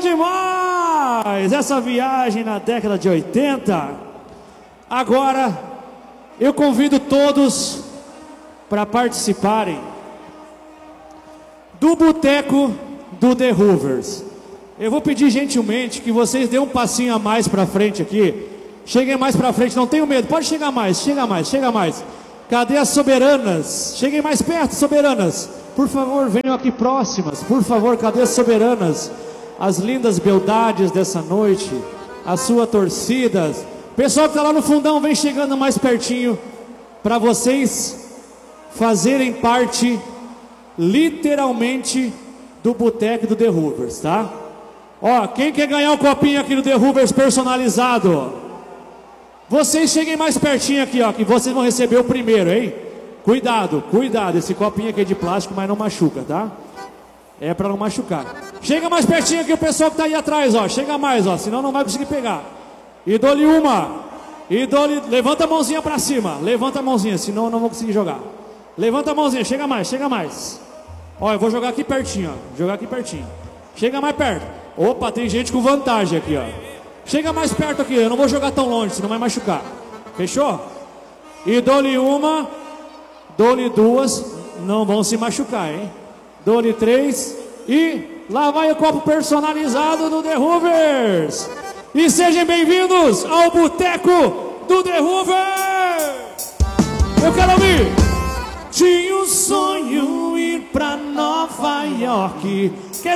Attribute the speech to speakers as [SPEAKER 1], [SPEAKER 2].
[SPEAKER 1] demais essa viagem na década de 80. Agora eu convido todos para participarem do Boteco do The Hoovers. Eu vou pedir gentilmente que vocês dêem um passinho a mais para frente aqui. Cheguem mais para frente, não tenham medo, pode chegar mais, chega mais, chega mais. Cadê as soberanas? Cheguem mais perto, soberanas. Por favor, venham aqui próximas. Por favor, cadê as soberanas? As lindas beldades dessa noite, a sua torcida. Pessoal que está lá no fundão, vem chegando mais pertinho para vocês fazerem parte, literalmente, do Boteco do The Hoovers, tá? Ó, quem quer ganhar um copinho aqui do The Hoovers personalizado? Vocês cheguem mais pertinho aqui, ó, que vocês vão receber o primeiro, hein? Cuidado, cuidado, esse copinho aqui é de plástico, mas não machuca, tá? É pra não machucar. Chega mais pertinho aqui o pessoal que tá aí atrás, ó. Chega mais, ó, senão não vai conseguir pegar. E dou-lhe uma. E dou-lhe... Levanta a mãozinha pra cima. Levanta a mãozinha, senão eu não vou conseguir jogar. Levanta a mãozinha, chega mais, chega mais. Ó, eu vou jogar aqui pertinho, ó. Jogar aqui pertinho. Chega mais perto. Opa, tem gente com vantagem aqui, ó. Chega mais perto aqui, eu não vou jogar tão longe, senão vai machucar. Fechou? E dou-lhe uma, dou-lhe duas, não vão se machucar, hein? Dou-lhe três e lá vai o copo personalizado do The Hoovers. E sejam bem-vindos ao Boteco do The Hoovers. Eu quero ouvir. Tinha um sonho ir pra Nova York.